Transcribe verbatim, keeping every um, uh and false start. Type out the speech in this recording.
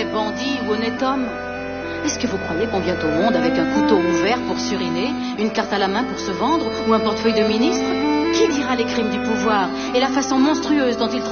mauvais bandit ou honnête homme? Est-ce que vous croyez qu'on vient au monde avec un couteau ouvert pour suriner, une carte à la main pour se vendre ou un portefeuille de ministre? Qui dira les crimes du pouvoir et la façon monstrueuse dont il